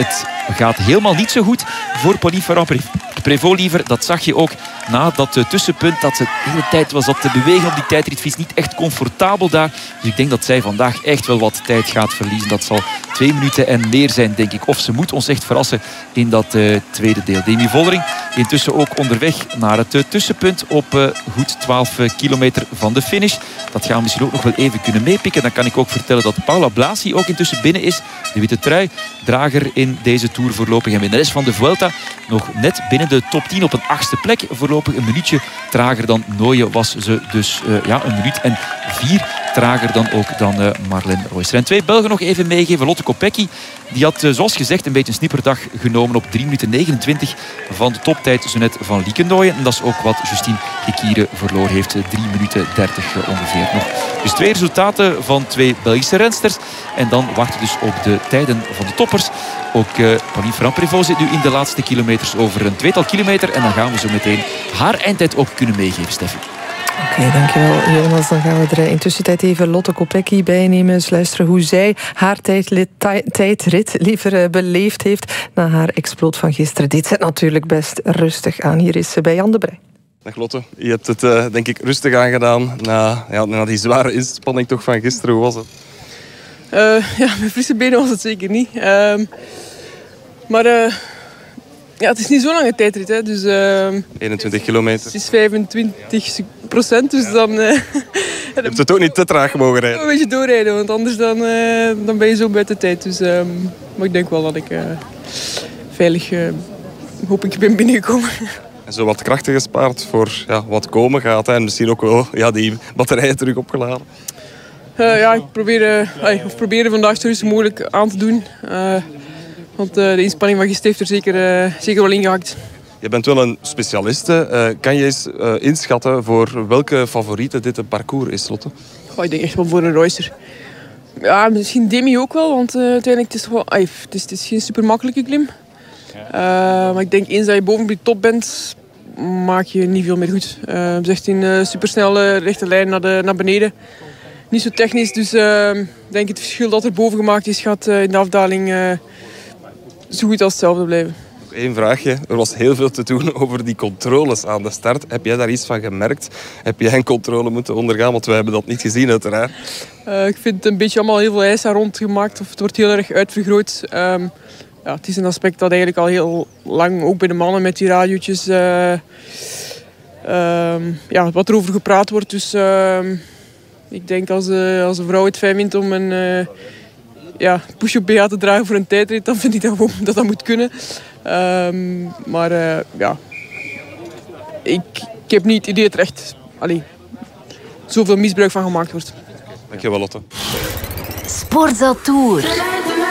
het gaat helemaal niet zo goed voor Pauline Ferrand-Prévot liever. Dat zag je ook na dat tussenpunt. Dat ze de hele tijd was dat te bewegen op die tijdritfiets. Niet echt comfortabel daar. Dus ik denk dat zij vandaag echt wel wat tijd gaat verliezen. Dat zal 2 minuten en meer zijn, denk ik. Of ze moet ons echt verrassen in dat tweede deel. Demi Vollering intussen ook onderweg naar het tussenpunt op goed 12 kilometer van de finish. Dat gaan we misschien ook nog wel even kunnen meepikken. Dan kan ik ook vertellen dat Paula Blasi ook intussen binnen is. De witte trui, drager in deze Tour voorlopig. En winnares van de Vuelta nog net binnen de top 10 op een 8e plek. Voorlopig een minuutje trager dan Nooije was ze dus 1 minuut en 4 trager dan ook dan Marlen Reusser. En 2 Belgen nog even meegeven. Lotte Kopecky, die had zoals gezegd een beetje een snipperdag genomen op 3 minuten 29 van de toptijd zo net van Lieke Nooijen. En dat is ook wat Justine Gekiere verloor heeft. 3 minuten 30 ongeveer nog. Dus 2 resultaten van 2 Belgische rensters. En dan wachten we dus op de tijden van de toppers. Ook Pauline Ferrand-Prévot zit nu in de laatste kilometers over een 2-tal kilometer. En dan gaan we zo meteen haar eindtijd ook kunnen meegeven, Steffi. Oké, dankjewel Jonas. Dan gaan we er intussen even Lotte Kopecky bij nemen. Dus luisteren hoe zij haar tijdrit liever beleefd heeft na haar exploot van gisteren. Dit zet natuurlijk best rustig aan. Hier is ze bij Jan de Brij. Dag Lotte, je hebt het denk ik rustig aangedaan na die zware inspanning toch van gisteren. Hoe was het? Met frisse benen was het zeker niet. Maar het is niet zo'n lange tijdrit. Hè, dus, 21 kilometer. Het is 25%, dus dan... je hebt het ook niet te traag mogen rijden. Een beetje doorrijden, want anders dan ben je zo buiten tijd. Dus, maar ik denk wel dat ik veilig, hoop ik, ben binnengekomen. En zo wat krachten gespaard voor wat komen gaat. Hè, en misschien ook wel die batterijen terug opgeladen. Ik probeer vandaag zo rustig mogelijk aan te doen. Want de inspanning van gisteren heeft er zeker wel ingehakt. Je bent wel een specialiste. Kan je eens inschatten voor welke favoriete dit een parcours is, Lotte? Ik denk echt wel voor een Reusser. Ja, misschien Demi ook wel, want uiteindelijk is het is geen super makkelijke klim. Maar ik denk eens dat je boven op de top bent, maak je niet veel meer goed. Het is echt een supersnelle rechte lijn naar beneden. Niet zo technisch, dus ik denk het verschil dat er boven gemaakt is, gaat in de afdaling zo goed als hetzelfde blijven. Nog 1 vraagje. Er was heel veel te doen over die controles aan de start. Heb jij daar iets van gemerkt? Heb jij een controle moeten ondergaan? Want wij hebben dat niet gezien uiteraard. Ik vind het een beetje allemaal heel veel ijs daar rond gemaakt. Of het wordt heel erg uitvergroot. Het is een aspect dat eigenlijk al heel lang, ook bij de mannen met die radiootjes, wat er over gepraat wordt. Dus ik denk als een vrouw het fijn vindt om een push-up BH te dragen voor een tijdrit, dan vind ik dat gewoon dat moet kunnen. Ik heb niet het idee dat er echt zoveel misbruik van gemaakt wordt. Dankjewel, Lotte. Sportza Tour.